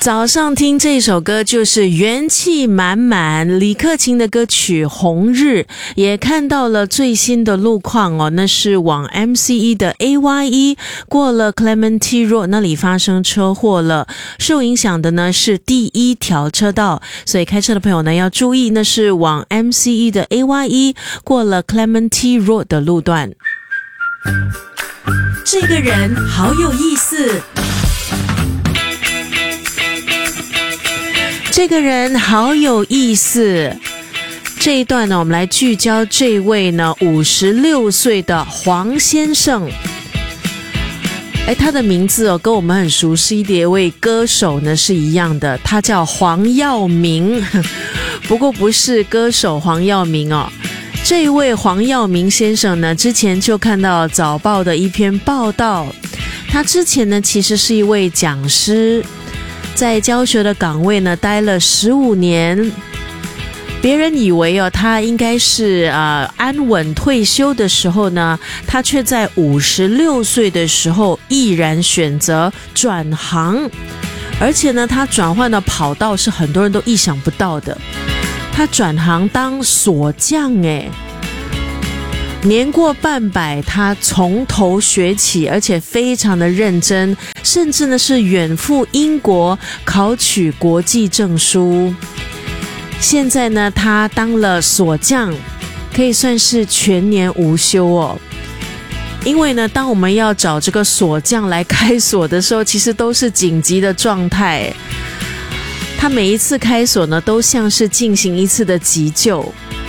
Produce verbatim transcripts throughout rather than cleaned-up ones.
早上听这首歌就是元气满满，李克勤的歌曲《红日》，也看到了最新的路况哦，那是往 M C E 的 A Y E 过了 Clementi Road 那里发生车祸了，受影响的呢是第一条车道，所以开车的朋友呢要注意，那是往 M C E 的 A Y E 过了 Clementi Road 的路段。 这个人好有意思。 这个人好有意思。这一段呢，我们来聚焦这位呢五十六岁的黄先生。哎，他的名字哦，跟我们很熟悉的一位歌手呢是一样的，他叫黄耀明，不过不是歌手黄耀明哦。这一位黄耀明先生呢，之前就看到早报的一篇报道，他之前呢其实是一位讲师。在教学的岗位呢待了十五年，别人以为哦他应该是呃安稳退休的时候呢，他却在五十六岁的时候毅然选择转行，而且呢他转换的跑道是很多人都意想不到的，他转行当锁匠诶。年过半百，他从头学起，而且非常的认真，甚至呢是远赴英国考取国际证书。现在呢，他当了锁匠，可以算是全年无休哦。因为呢，当我们要找这个锁匠来开锁的时候，其实都是紧急的状态。他每一次开锁呢，都像是进行一次的急救。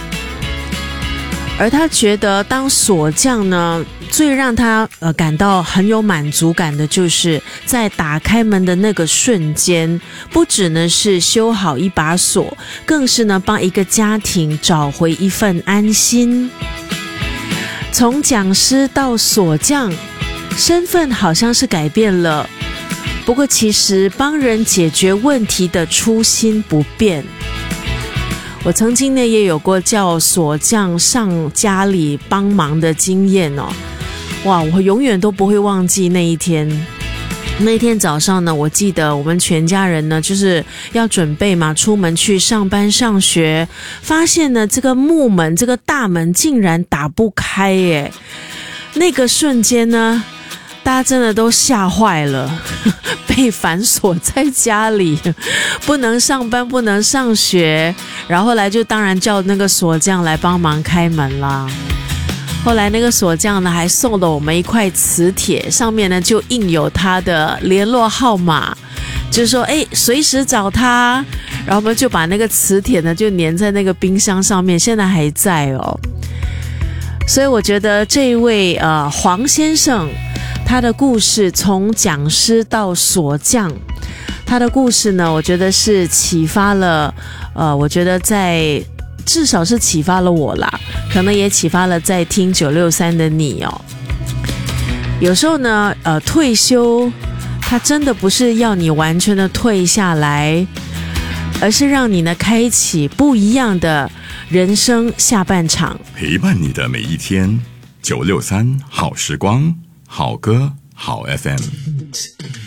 而他觉得当锁匠呢，最让他呃感到很有满足感的就是在打开门的那个瞬间，不只呢是修好一把锁，更是呢帮一个家庭找回一份安心。从讲师到锁匠，身份好像是改变了，不过其实帮人解决问题的初心不变。我曾经呢也有过叫锁匠上家里帮忙的经验哦，哇，我永远都不会忘记那一天。那一天早上呢，我记得我们全家人呢就是要准备嘛，出门去上班上学，发现呢这个木门这个大门竟然打不开耶！那个瞬间呢，大家真的都吓坏了，被反锁在家里，不能上班，不能上学，然后后来就当然叫那个锁匠来帮忙开门啦。后来那个锁匠呢还送了我们一块磁铁，上面呢就印有他的联络号码，就是说哎，随时找他。然后我们就把那个磁铁呢就粘在那个冰箱上面，现在还在哦。所以我觉得这一位呃黄先生，他的故事从讲师到锁匠，他的故事呢，我觉得是启发了，呃，我觉得在至少是启发了我啦，可能也启发了在听九六三的你哦。有时候呢，呃，退休，它真的不是要你完全的退下来，而是让你呢开启不一样的人生下半场， 陪伴你的每一天。九六三好时光。好歌好 F M。